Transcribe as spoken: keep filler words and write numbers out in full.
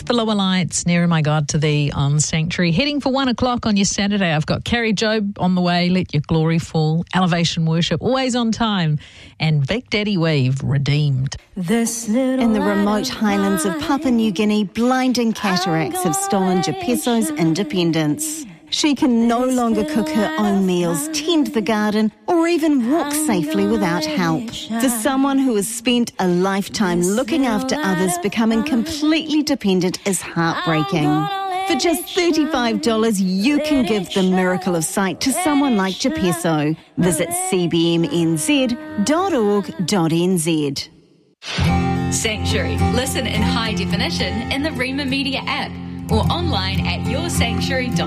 the lower lights, nearer my God to thee on Sanctuary. Heading for one o'clock on your Saturday. I've got Carrie Job on the way, Let Your Glory Fall, Elevation Worship, Always on Time, and Big Daddy Wave, Redeemed. In the remote highlands of Papua New Guinea, blinding cataracts have stolen Jepeso's independence. She can no longer cook her own meals, tend the garden, or even walk safely without help. For someone who has spent a lifetime looking after others, becoming completely dependent is heartbreaking. For just thirty-five dollars, you can give the miracle of sight to someone like Jepeso. Visit c b m n z dot org dot n z. Sanctuary. Listen in high definition in the Rima Media app or online at your sanctuary dot com.